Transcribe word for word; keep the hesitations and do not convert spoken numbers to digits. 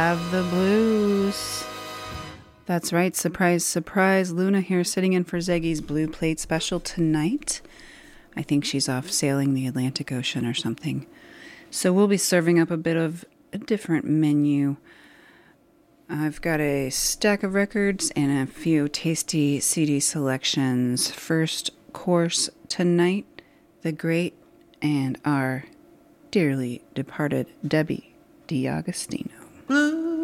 Have the blues. That's right. Surprise, surprise. Luna here sitting in for Zeggy's Blue Plate special tonight. I think she's off sailing the Atlantic Ocean or something. So we'll be serving up a bit of a different menu. I've got a stack of records and a few tasty C D selections. First course tonight, the great and our dearly departed Debbie D'Agostino.